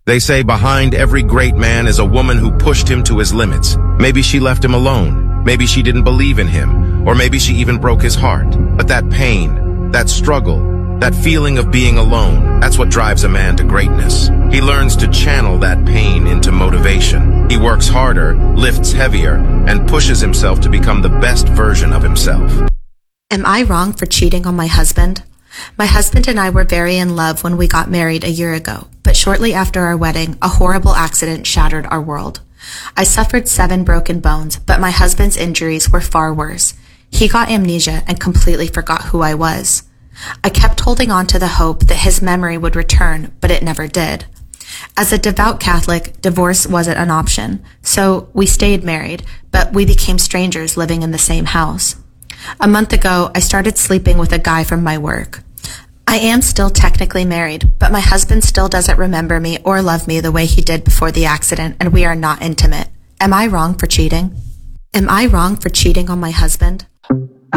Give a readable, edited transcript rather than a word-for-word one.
They say behind every great man is a woman who pushed him to his limits. Maybe she left him alone. Maybe she didn't believe in him. Or maybe she even broke his heart. But that pain, that struggle, that feeling of being alone, that's what drives a man to greatness. He learns to channel that pain into motivation. He works harder, lifts heavier, and pushes himself to become the best version of himself. Am I wrong for cheating on my husband? My husband and I were very in love when we got married a year ago, but shortly after our wedding, a horrible accident shattered our world. I suffered 7 broken bones, but my husband's injuries were far worse. He got amnesia and completely forgot who I was. I kept holding on to the hope that his memory would return, but it never did. As a devout Catholic, divorce wasn't an option, so we stayed married, but we became strangers living in the same house. A month ago, I started sleeping with a guy from my work. I am still technically married, but my husband still doesn't remember me or love me the way he did before the accident, and we are not intimate. Am I wrong for cheating? Am I wrong for cheating on my husband?